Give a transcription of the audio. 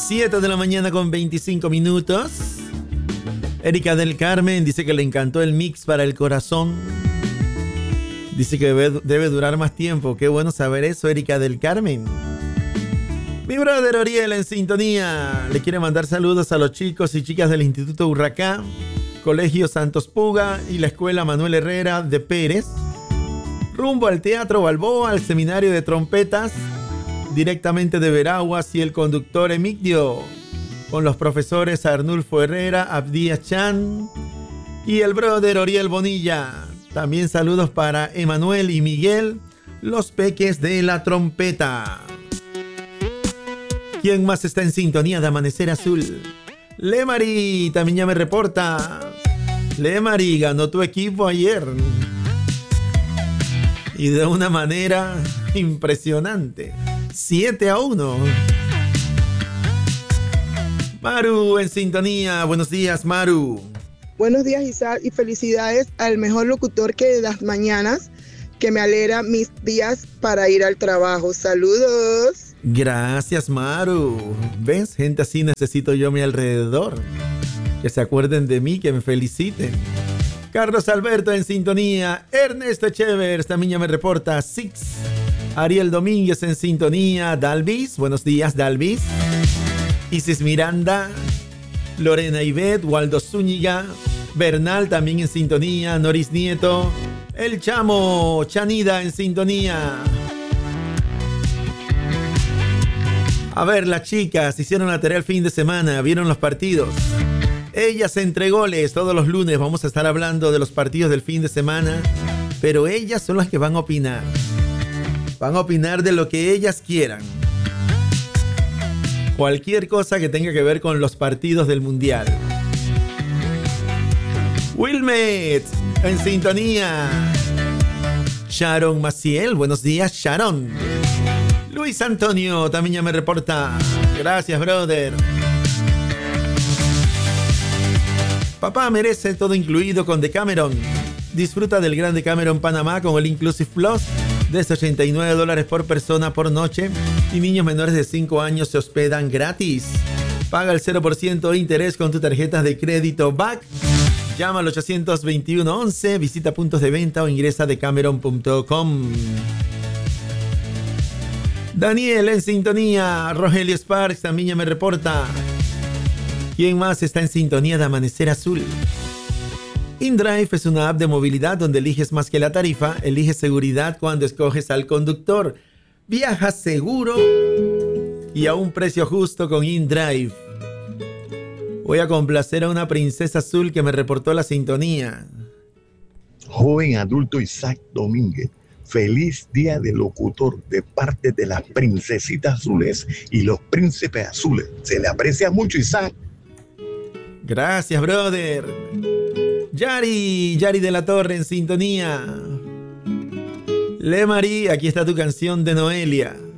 7 de la mañana con 25 minutos. Erika del Carmen dice que le encantó el mix para el corazón. Dice que debe durar más tiempo. Qué bueno saber eso, Erika del Carmen. Mi brother Oriel en sintonía. Le quiere mandar saludos a los chicos y chicas del Instituto Urracá, Colegio Santos Puga y la Escuela Manuel Herrera de Pérez. Rumbo al Teatro Balboa, al Seminario de Trompetas, directamente de Veraguas, y el conductor Emigdio, con los profesores Arnulfo Herrera, Abdías Chan y el brother Oriel Bonilla. También saludos para Emanuel y Miguel, los peques de la trompeta. ¿Quién más está en sintonía de Amanecer Azul? Lemari también ya me reporta. Lemari, ganó tu equipo ayer. Y de una manera impresionante. 7-1. Maru en sintonía. Buenos días, Maru. Buenos días, Isaac, y felicidades al mejor locutor que de las mañanas, que me alegra mis días para ir al trabajo. Saludos. Gracias, Maru. ¿Ves? Gente así necesito yo a mi alrededor. Que se acuerden de mí, que me feliciten. Carlos Alberto en sintonía. Ernesto Echevers también ya me reporta. Six. Ariel Domínguez en sintonía. Dalvis, buenos días, Dalvis. Isis Miranda. Lorena Ivette, Waldo Zúñiga. Bernal también en sintonía. Noris Nieto. El Chamo, Chanida en sintonía. A ver, las chicas hicieron la tarea el fin de semana, vieron los partidos. Ellas entre goles, todos los lunes vamos a estar hablando de los partidos del fin de semana, pero ellas son las que van a opinar. Van a opinar de lo que ellas quieran. Cualquier cosa que tenga que ver con los partidos del Mundial. Wilmet, en sintonía. Sharon Maciel, buenos días, Sharon. Luis Antonio también ya me reporta. Gracias, brother. Papá merece todo incluido con Decameron. Disfruta del gran Decameron Panamá con el Inclusive Plus desde $89 por persona por noche, y niños menores de 5 años se hospedan gratis. Paga el 0% de interés con tu tarjeta de crédito BAC. Llama al 821-11, visita puntos de venta o ingresa a decameron.com. Daniel en sintonía. Rogelio Sparks también ya me reporta. ¿Quién más está en sintonía de Amanecer Azul? InDrive es una app de movilidad donde eliges más que la tarifa, eliges seguridad cuando escoges al conductor. Viaja seguro y a un precio justo con InDrive. Voy a complacer a una princesa azul que me reportó la sintonía. Joven adulto Isaac Domínguez. Feliz día del locutor de parte de las princesitas azules y los príncipes azules. Se le aprecia mucho, Isaac. Gracias, brother. Yari de la Torre en sintonía. Lemari, aquí está tu canción de Noelia.